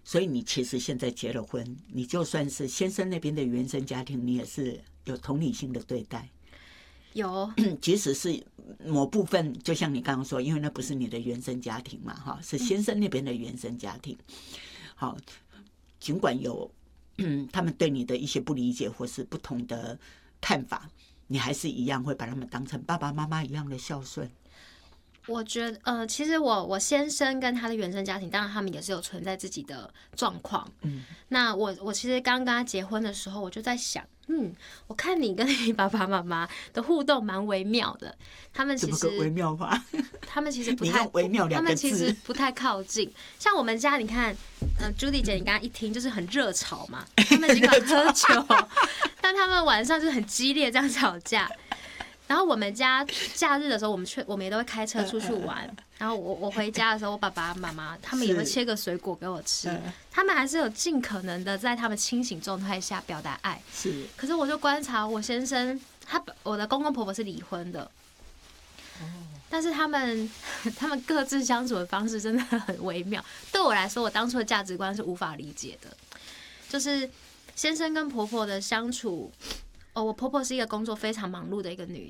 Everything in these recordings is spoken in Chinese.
所以你其实现在结了婚，你就算是先生那边的原生家庭，你也是有同理心的对待。 有， 即使是某部分，就像你刚刚说，因为那不是你的原生家庭嘛，哈，是先生那边的原生家庭。好，尽管有他们对你的一些不理解或是不同的看法，你还是一样会把他们当成爸爸妈妈一样的孝顺。 我觉得，其实我先生跟他的原生家庭，当然他们也是有存在自己的状况。那我其实刚跟他结婚的时候，我就在想，我看你跟你爸爸妈妈的互动蛮微妙的。他们其实怎么个微妙法？ 他们其实不太， 你用微妙两个字， 他们其实不太靠近。像我们家，你看，Judy 姐，你刚刚一听就是很热吵嘛，他们尽管喝酒，但他们晚上就是很激烈这样吵架。然后我们家假日的时候，我们也都会开车出去玩。然后我回家的时候，我爸爸妈妈他们也会切个水果给我吃。他们还是有尽可能的在他们清醒状态下表达爱。 是。 可是我就观察我先生，我的公公婆婆是离婚的。但是他们各自相处的方式真的很微妙。对我来说，我当初的价值观是无法理解的。就是先生跟婆婆的相处。我婆婆是一个工作非常忙碌的一个女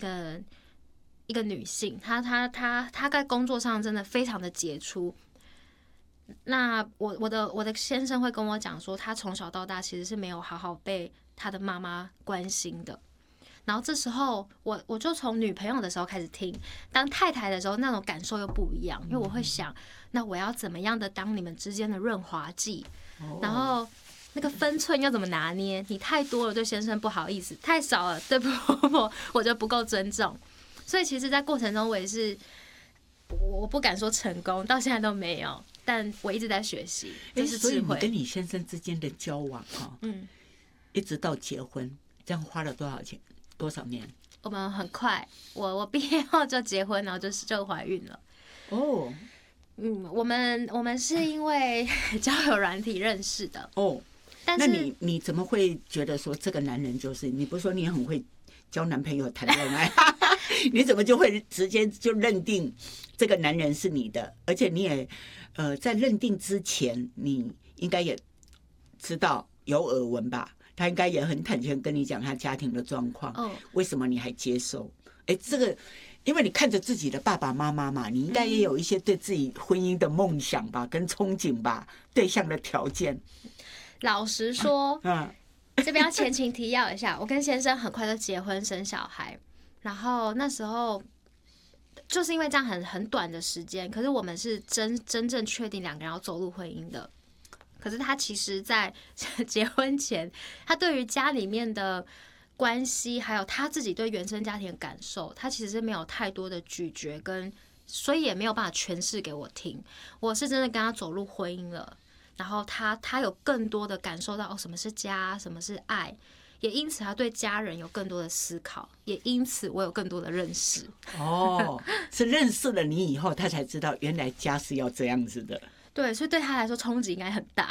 性，她在工作上真的非常的杰出。那我的先生会跟我讲说，他从小到大其实是没有好好被他的妈妈关心的。然后这时候我就从女朋友的时候开始听，当太太的时候那种感受又不一样，因为我会想，那我要怎么样的当你们之间的润滑剂，然后。那个分寸要怎么拿捏？你太多了对先生不好意思，太少了对婆婆我觉得不够尊重。所以其实，在过程中我也是，我不敢说成功，到现在都没有，但我一直在学习，这是智慧。 所以你跟你先生之间的交往一直到结婚，这样花了多少年？ 我们很快，我毕业后就结婚，然后就怀孕了。 哦， 我们是因为交友软体认识的哦。那你怎么会觉得说这个男人就是你？不是说你很会交男朋友谈恋爱，你怎么就会直接就认定这个男人是你的？而且你也在认定之前，你应该也知道有耳闻吧？他应该也很坦诚跟你讲他家庭的状况，为什么你还接受？这个因为你看着自己的爸爸妈妈嘛，你应该也有一些对自己婚姻的梦想吧，跟憧憬吧，对象的条件。 老实说，这边要前情提要一下，我跟先生很快就结婚生小孩，然后那时候就是因为这样很短的时间，可是我们是真正确定两个人要走入婚姻的。可是他其实在结婚前，他对于家里面的关系，还有他自己对原生家庭的感受，他其实是没有太多的咀嚼所以也没有办法诠释给我听。我是真的跟他走入婚姻了。然后他有更多的感受到什么是家，什么是爱，也因此他对家人有更多的思考，也因此我有更多的认识。 是认识了你以后，他才知道原来家是要这样子的。 对，所以对他来说冲击应该很大。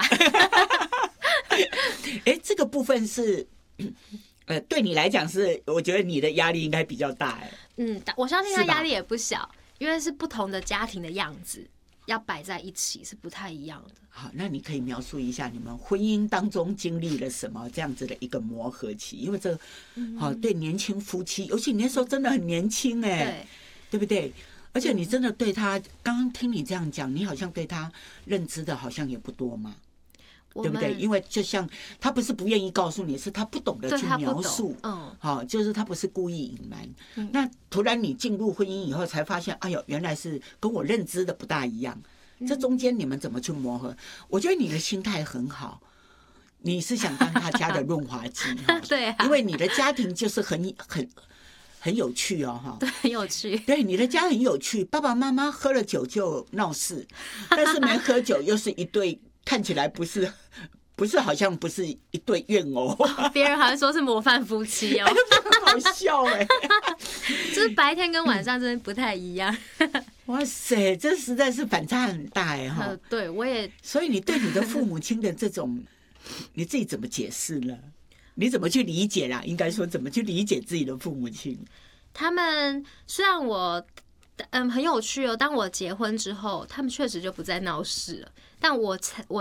这个部分是对你来讲是，我觉得你的压力应该比较大。 我相信他压力也不小，因为是不同的家庭的样子。要摆在一起是不太一样的。 好，那你可以描述一下你们婚姻当中经历了什么这样子的一个磨合期？因为这对年轻夫妻，尤其你那时候真的很年轻对不对？而且你真的对他，刚刚听你这样讲，你好像对他认知的好像也不多嘛。对不对？因为就像他不是不愿意告诉你，是他不懂得去描述。就是他不是故意隐瞒。那突然你进入婚姻以后，才发现，哎呦，原来是跟我认知的不大一样。这中间你们怎么去磨合？我觉得你的心态很好，你是想当他家的润滑剂。 对啊， 因为你的家庭就是很有趣对，很有趣。 对，你的家很有趣，爸爸妈妈喝了酒就闹事，但是没喝酒又是一对。看起来不是好像不是一对怨偶， 别人好像说是模范夫妻哦， 好笑就是白天跟晚上真的不太一样。 哇塞，这实在是反差很大对，我也。 所以你对你的父母亲的这种，你自己怎么解释呢？你怎么去理解啦？应该说怎么去理解自己的父母亲？ 他们虽然很有趣哦。当我结婚之后，他们确实就不再闹事了。但我